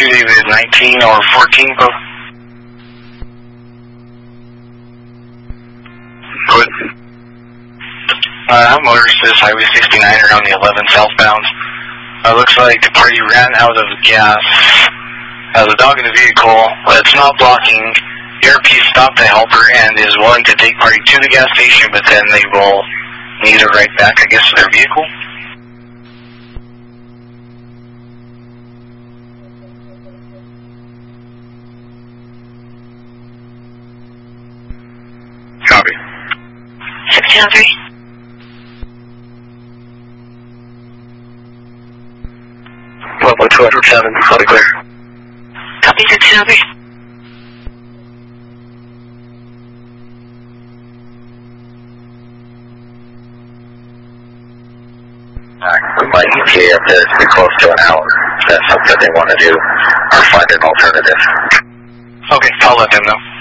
choose either 19 or 14, both. Good. Motors is Highway 69 around the 11 southbound. Looks like the party ran out of gas. The dog in the vehicle, it's not blocking. ARP stopped the helper and is willing to take party to the gas station, but then they will need a ride back, I guess, to their vehicle. Copy. 1603. 12.207, fully clear. Copy 1603. We might ETA up there to be close to an hour. If that's something they want to do, or find an alternative. Okay, I'll let them know.